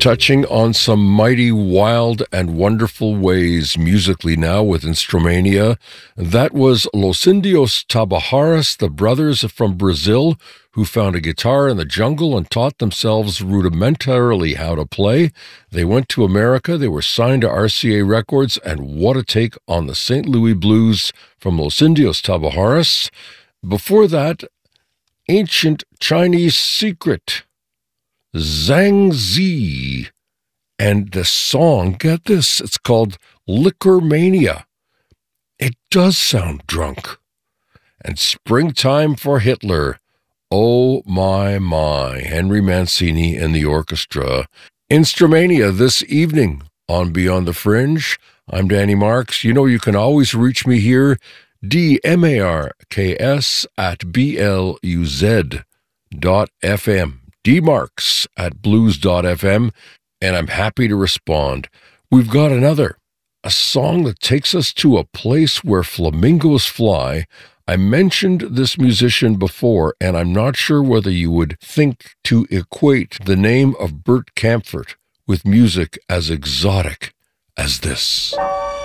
touching on some mighty, wild, and wonderful ways musically now with Instrumania. That was Los Indios Tabajaras, the brothers from Brazil, who found a guitar in the jungle and taught themselves rudimentarily how to play. They went to America, they were signed to RCA Records, and what a take on the St. Louis blues from Los Indios Tabajaras. Before that, Ancient Chinese Secret, Zhang Zi, and the song, get this, it's called Liquor Mania. It does sound drunk. And Springtime for Hitler, oh my, Henry Mancini and the orchestra. Instrumania this evening on Beyond the Fringe. I'm Danny Marks. You know you can always reach me here, dmarks@bluz.fm. dmarks@blues.fm, and I'm happy to respond. We've got a song that takes us to a place where flamingos fly. I mentioned this musician before, and I'm not sure whether you would think to equate the name of Bert Kaempfert with music as exotic as this.